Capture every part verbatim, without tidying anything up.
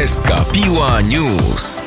S K Piła News.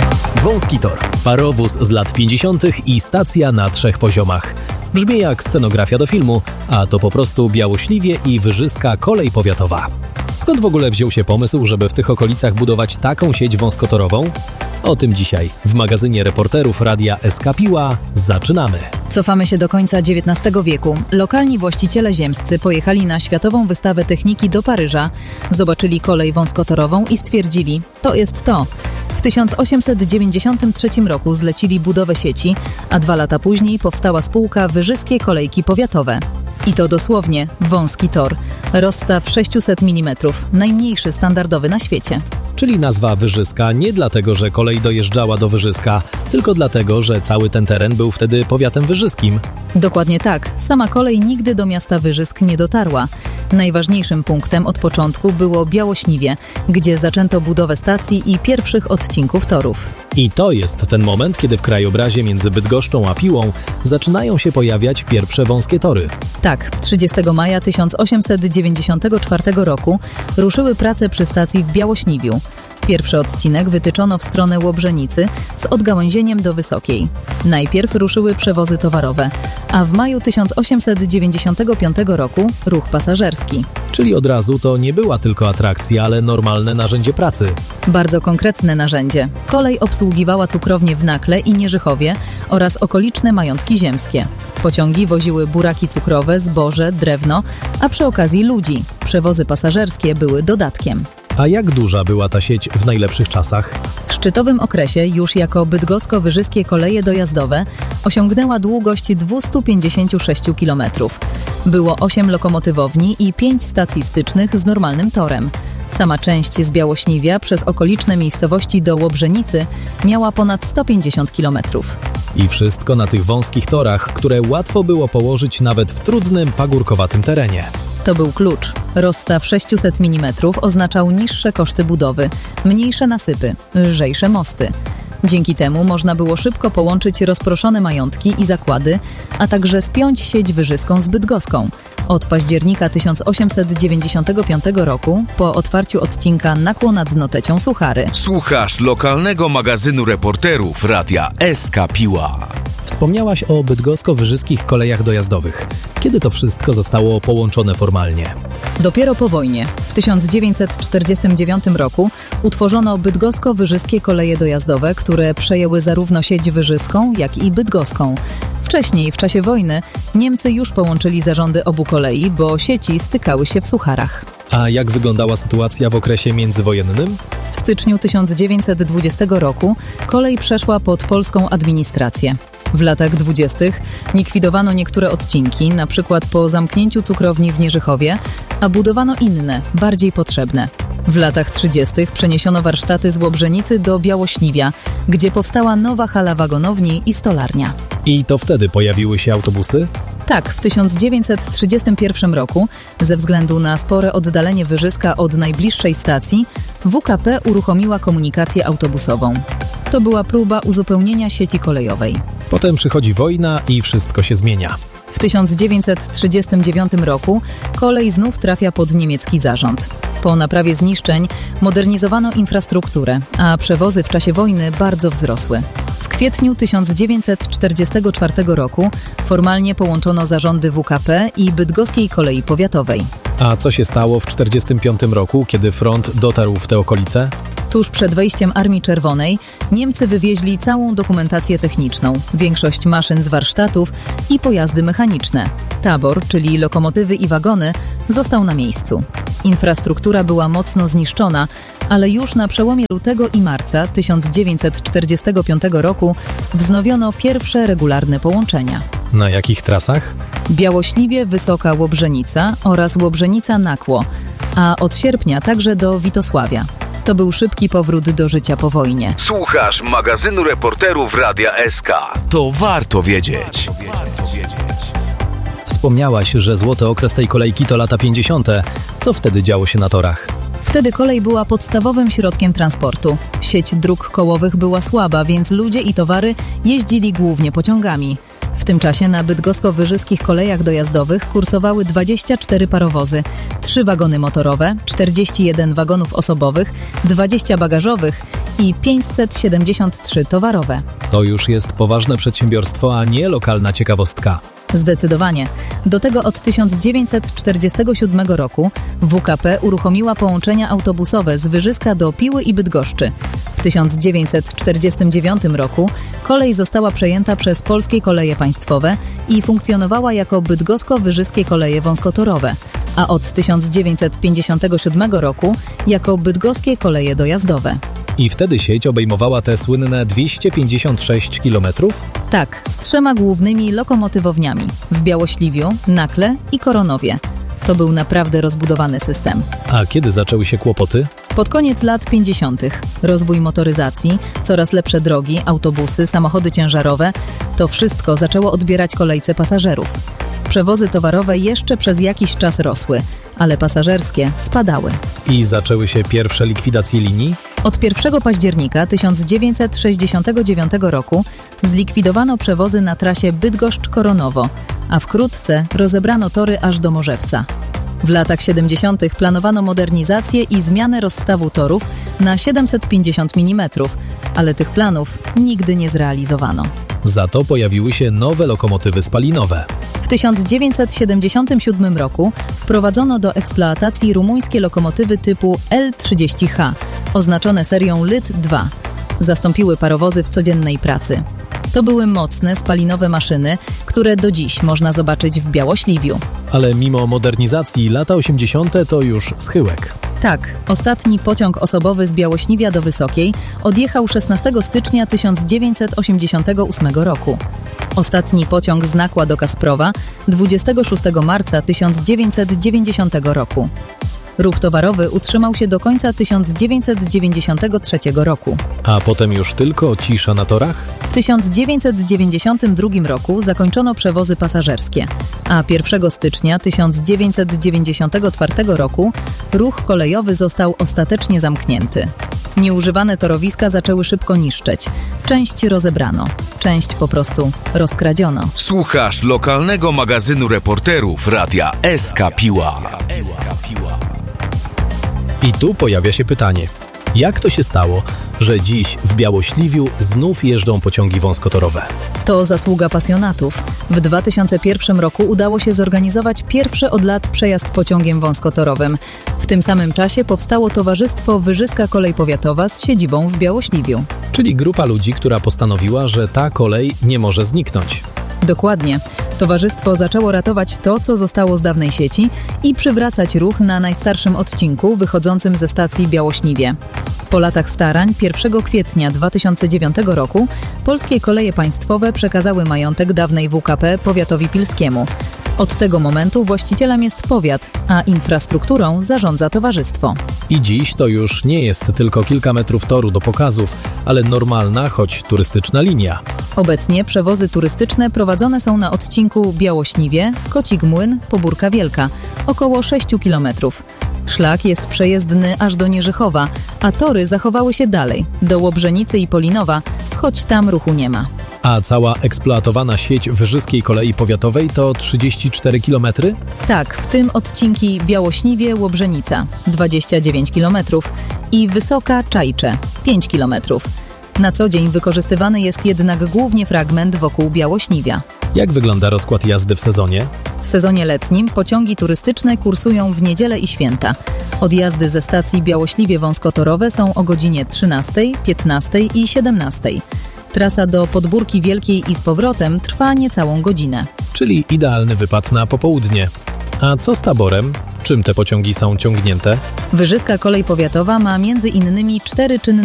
Wąski tor, parowóz z lat pięćdziesiątych i stacja na trzech poziomach. Brzmi jak scenografia do filmu, a to po prostu Białośliwie i Wyżyska kolej powiatowa. Skąd w ogóle wziął się pomysł, żeby w tych okolicach budować taką sieć wąskotorową? O tym dzisiaj w magazynie reporterów Radia S K Piła zaczynamy. Cofamy się do końca dziewiętnastego wieku. Lokalni właściciele ziemscy pojechali na Światową Wystawę Techniki do Paryża, zobaczyli kolej wąskotorową i stwierdzili, to jest to. W tysiąc osiemset dziewięćdziesiątym trzecim roku zlecili budowę sieci, a dwa lata później powstała spółka Wyżyskie Kolejki Powiatowe. I to dosłownie wąski tor. Rozstaw sześćset milimetrów, najmniejszy standardowy na świecie. Czyli nazwa Wyżyska nie dlatego, że kolej dojeżdżała do Wyżyska, tylko dlatego, że cały ten teren był wtedy powiatem wyżyskim. Dokładnie tak. Sama kolej nigdy do miasta Wyżysk nie dotarła. Najważniejszym punktem od początku było Białośliwie, gdzie zaczęto budowę stacji i pierwszych odcinków torów. I to jest ten moment, kiedy w krajobrazie między Bydgoszczą a Piłą zaczynają się pojawiać pierwsze wąskie tory. Tak, trzydziestego maja tysiąc osiemset dziewięćdziesiątego czwartego roku ruszyły prace przy stacji w Białośliwiu. Pierwszy odcinek wytyczono w stronę Łobrzenicy z odgałęzieniem do Wysokiej. Najpierw ruszyły przewozy towarowe, a w maju tysiąc osiemset dziewięćdziesiątego piątego roku ruch pasażerski. Czyli od razu to nie była tylko atrakcja, ale normalne narzędzie pracy. Bardzo konkretne narzędzie. Kolej obsługiwała cukrownie w Nakle i Nierzychowie oraz okoliczne majątki ziemskie. Pociągi woziły buraki cukrowe, zboże, drewno, a przy okazji ludzi. Przewozy pasażerskie były dodatkiem. A jak duża była ta sieć w najlepszych czasach? W szczytowym okresie już jako bydgosko-wyżyskie koleje dojazdowe osiągnęła długość dwieście pięćdziesiąt sześć kilometrów. Było osiem lokomotywowni i pięć stacji stycznych z normalnym torem. Sama część z Białośliwia przez okoliczne miejscowości do Łobrzenicy miała ponad sto pięćdziesiąt kilometrów. I wszystko na tych wąskich torach, które łatwo było położyć nawet w trudnym, pagórkowatym terenie. To był klucz. Rozstaw sześćset milimetrów oznaczał niższe koszty budowy, mniejsze nasypy, lżejsze mosty. Dzięki temu można było szybko połączyć rozproszone majątki i zakłady, a także spiąć sieć wyżyską z bydgoską. Od października tysiąc osiemset dziewięćdziesiątego piątego roku po otwarciu odcinka Nakło nad Notecią Suchary. Słuchasz lokalnego magazynu reporterów Radia S K Piła. Wspomniałaś o bydgosko-wyżyskich kolejach dojazdowych. Kiedy to wszystko zostało połączone formalnie? Dopiero po wojnie, w tysiąc dziewięćset czterdziestym dziewiątym roku, utworzono bydgosko-wyżyskie koleje dojazdowe, które przejęły zarówno sieć wyżyską, jak i bydgoską. Wcześniej, w czasie wojny, Niemcy już połączyli zarządy obu kolei, bo sieci stykały się w Sucharach. A jak wyglądała sytuacja w okresie międzywojennym? W styczniu tysiąc dziewięćset dwudziestego roku kolej przeszła pod polską administrację. W latach dwudziestych likwidowano niektóre odcinki, na przykład po zamknięciu cukrowni w Nierzychowie, a budowano inne, bardziej potrzebne. W latach trzydziestych przeniesiono warsztaty z Łobrzenicy do Białośliwia, gdzie powstała nowa hala wagonowni i stolarnia. I to wtedy pojawiły się autobusy? Tak, w tysiąc dziewięćset trzydziestym pierwszym roku, ze względu na spore oddalenie Wyżyska od najbliższej stacji, W K P uruchomiła komunikację autobusową. To była próba uzupełnienia sieci kolejowej. Potem przychodzi wojna i wszystko się zmienia. W tysiąc dziewięćset trzydziestym dziewiątym roku kolej znów trafia pod niemiecki zarząd. Po naprawie zniszczeń modernizowano infrastrukturę, a przewozy w czasie wojny bardzo wzrosły. W kwietniu tysiąc dziewięćset czterdziestego czwartego roku formalnie połączono zarządy W K P i Bydgoskiej Kolei Powiatowej. A co się stało w czterdziestym piątym roku, kiedy front dotarł w te okolice? Tuż przed wejściem Armii Czerwonej Niemcy wywieźli całą dokumentację techniczną, większość maszyn z warsztatów i pojazdy mechaniczne. Tabor, czyli lokomotywy i wagony, został na miejscu. Infrastruktura była mocno zniszczona, ale już na przełomie lutego i marca tysiąc dziewięćset czterdziestego piątego roku wznowiono pierwsze regularne połączenia. Na jakich trasach? Białośliwie, Wysoka Łobrzenica oraz Łobrzenica-Nakło, a od sierpnia także do Witosławia. To był szybki powrót do życia po wojnie. Słuchasz magazynu reporterów Radia S K. To warto wiedzieć. Wspomniałaś, że złoty okres tej kolejki to lata pięćdziesiąte. Co wtedy działo się na torach? Wtedy kolej była podstawowym środkiem transportu. Sieć dróg kołowych była słaba, więc ludzie i towary jeździli głównie pociągami. W tym czasie na bydgosko-wyżyskich kolejach dojazdowych kursowały dwadzieścia cztery parowozy, trzy wagony motorowe, czterdzieści jeden wagonów osobowych, dwadzieścia bagażowych i pięćset siedemdziesiąt trzy towarowe. To już jest poważne przedsiębiorstwo, a nie lokalna ciekawostka. Zdecydowanie. Do tego od tysiąc dziewięćset czterdziestego siódmego roku W K P uruchomiła połączenia autobusowe z Wyżyska do Piły i Bydgoszczy. W tysiąc dziewięćset czterdziestym dziewiątym roku kolej została przejęta przez Polskie Koleje Państwowe i funkcjonowała jako Bydgosko-Wyżyskie Koleje Wąskotorowe, a od tysiąc dziewięćset pięćdziesiątego siódmego roku jako Bydgoskie Koleje Dojazdowe. I wtedy sieć obejmowała te słynne dwieście pięćdziesiąt sześć kilometrów? Tak, z trzema głównymi lokomotywowniami w Białośliwiu, Nakle i Koronowie. To był naprawdę rozbudowany system. A kiedy zaczęły się kłopoty? Pod koniec lat pięćdziesiątych. Rozwój motoryzacji, coraz lepsze drogi, autobusy, samochody ciężarowe – to wszystko zaczęło odbierać kolejce pasażerów. Przewozy towarowe jeszcze przez jakiś czas rosły, ale pasażerskie spadały. I zaczęły się pierwsze likwidacje linii? Od pierwszego października tysiąc dziewięćset sześćdziesiątego dziewiątego roku zlikwidowano przewozy na trasie Bydgoszcz-Koronowo, a wkrótce rozebrano tory aż do Morzewca. W latach siedemdziesiątych planowano modernizację i zmianę rozstawu torów na siedemset pięćdziesiąt milimetrów, ale tych planów nigdy nie zrealizowano. Za to pojawiły się nowe lokomotywy spalinowe. W tysiąc dziewięćset siedemdziesiątym siódmym roku wprowadzono do eksploatacji rumuńskie lokomotywy typu L trzydzieści H, oznaczone serią L Y T dwa. Zastąpiły parowozy w codziennej pracy. To były mocne, spalinowe maszyny, które do dziś można zobaczyć w Białośliwiu. Ale mimo modernizacji lata osiemdziesiąte to już schyłek. Tak, ostatni pociąg osobowy z Białośliwia do Wysokiej odjechał szesnastego stycznia tysiąc dziewięćset osiemdziesiątego ósmego roku. Ostatni pociąg z Nakła do Kasprowa dwudziestego szóstego marca tysiąc dziewięćset dziewięćdziesiątego roku. Ruch towarowy utrzymał się do końca tysiąc dziewięćset dziewięćdziesiątego trzeciego roku. A potem już tylko cisza na torach? W tysiąc dziewięćset dziewięćdziesiątym drugim roku zakończono przewozy pasażerskie, a pierwszego stycznia tysiąc dziewięćset dziewięćdziesiątego czwartego roku ruch kolejowy został ostatecznie zamknięty. Nieużywane torowiska zaczęły szybko niszczeć. Część rozebrano, część po prostu rozkradziono. Słuchasz lokalnego magazynu reporterów Radia S K Piła. I tu pojawia się pytanie. Jak to się stało, że dziś w Białośliwiu znów jeżdżą pociągi wąskotorowe? To zasługa pasjonatów. W dwa tysiące pierwszym roku udało się zorganizować pierwszy od lat przejazd pociągiem wąskotorowym. W tym samym czasie powstało Towarzystwo Wyżyska Kolej Powiatowa z siedzibą w Białośliwiu. Czyli grupa ludzi, która postanowiła, że ta kolej nie może zniknąć. Dokładnie. Towarzystwo zaczęło ratować to, co zostało z dawnej sieci i przywracać ruch na najstarszym odcinku wychodzącym ze stacji Białośliwie. Po latach starań pierwszego kwietnia dwa tysiące dziewiątego roku Polskie Koleje Państwowe przekazały majątek dawnej W K P powiatowi pilskiemu. Od tego momentu właścicielem jest powiat, a infrastrukturą zarządza towarzystwo. I dziś to już nie jest tylko kilka metrów toru do pokazów, ale normalna, choć turystyczna linia. Obecnie przewozy turystyczne prowadzone są na odcinku Białośliwie, Kocik Młyn, Pobórka Wielka, około sześć kilometrów. Szlak jest przejezdny aż do Nierzychowa, a tory zachowały się dalej, do Łobrzenicy i Polinowa, choć tam ruchu nie ma. A cała eksploatowana sieć Wyżyskiej Kolei Powiatowej to trzydzieści cztery kilometry? Tak, w tym odcinki Białośliwie-Łobrzenica dwadzieścia dziewięć kilometrów i Wysoka Czajcze pięć kilometrów. Na co dzień wykorzystywany jest jednak głównie fragment wokół Białośliwia. Jak wygląda rozkład jazdy w sezonie? W sezonie letnim pociągi turystyczne kursują w niedzielę i święta. Odjazdy ze stacji Białośliwie wąskotorowe są o godzinie trzynastej, piętnastej i siedemnastej. Trasa do Podbórki Wielkiej i z powrotem trwa niecałą godzinę. Czyli idealny wypad na popołudnie. A co z taborem? Czym te pociągi są ciągnięte? Wyżyska Kolej Powiatowa ma między innymi cztery czynne